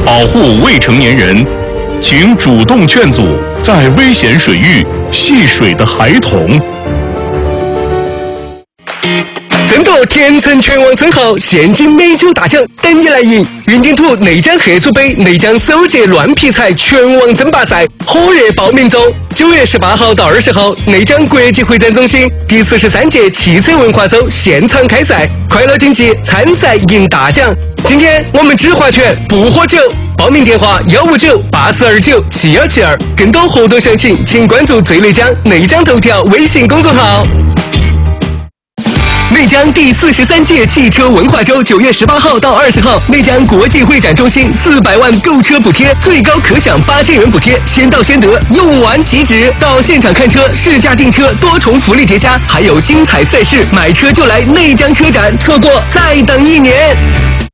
保护未成年人，请主动劝阻在危险水域戏水的孩童。 争夺田城全网称号，现金美酒大奖等你来赢！云顶土内江合作杯内江首届乱劈柴全网争霸赛火热报名中，9月18号到20号，内江国际会展中心第43届汽车文化周现场开赛，快乐竞技，参赛赢大奖。今天我们只划拳不喝酒，报名电话15984297172，更多活动详情请关注最内江内江头条微信公众号。内江第43届汽车文化周9月18号到20号，内江国际会展中心400万购车补贴，最高可享8000元补贴，先到先得，用完即止。到现场看车、试驾订车，多重福利叠加，还有精彩赛事，买车就来内江车展，错过再等1年。